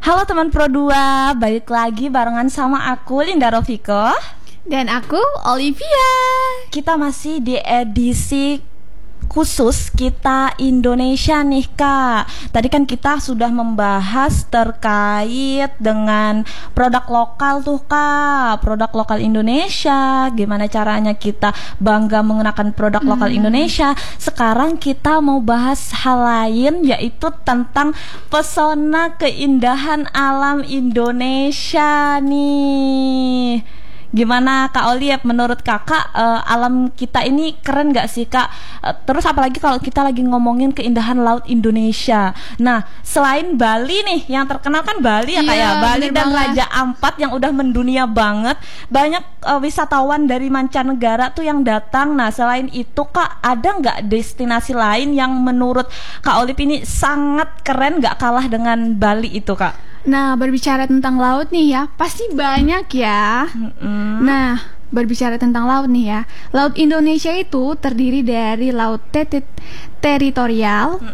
Halo teman Pro 2, balik lagi barengan sama aku Linda Rofiko. Dan aku Olivia. Kita masih di edisi khusus Kita Indonesia nih Kak. Tadi kan kita sudah membahas terkait dengan produk lokal tuh Kak, produk lokal Indonesia, gimana caranya kita bangga menggunakan produk lokal Indonesia. Sekarang kita mau bahas hal lain, yaitu tentang pesona keindahan alam Indonesia nih. Gimana Kak Oliep, menurut kakak alam kita ini keren gak sih Kak? Terus apalagi kalau kita lagi ngomongin keindahan laut Indonesia. Nah, selain Bali nih, yang terkenal kan Bali ya Kak ya, Bali dan Raja Ampat yang udah mendunia banget. Banyak wisatawan dari mancanegara tuh yang datang. Nah, selain itu Kak, ada nggak destinasi lain yang menurut Kak Oliep ini sangat keren, gak kalah dengan Bali itu Kak? Nah, berbicara tentang laut nih ya, pasti banyak ya. Nah, berbicara tentang laut nih ya, laut Indonesia itu terdiri dari laut teritorial,